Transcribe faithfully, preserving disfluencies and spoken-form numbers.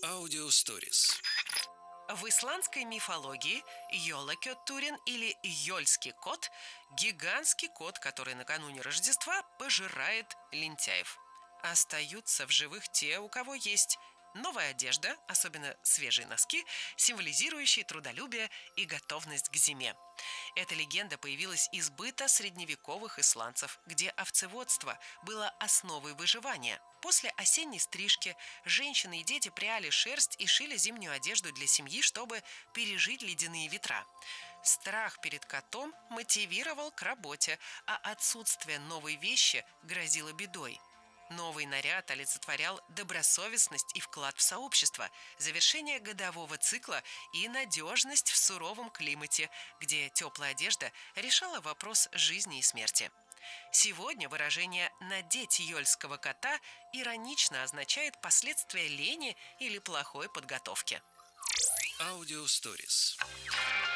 Аудиосторис. В исландской мифологии Йолакётурин или Йольский кот – гигантский кот, который накануне Рождества пожирает лентяев. Остаются в живых те, у кого есть новая одежда, особенно свежие носки, символизирующие трудолюбие и готовность к зиме. Эта легенда появилась из быта средневековых исландцев, где овцеводство было основой выживания. После осенней стрижки женщины и дети пряли шерсть и шили зимнюю одежду для семьи, чтобы пережить ледяные ветра. Страх перед котом мотивировал к работе, а отсутствие новой вещи грозило бедой. Новый наряд олицетворял добросовестность и вклад в сообщество, завершение годового цикла и надежность в суровом климате, где теплая одежда решала вопрос жизни и смерти. Сегодня выражение «надеть йольского кота» иронично означает последствия лени или плохой подготовки. Аудиосторис.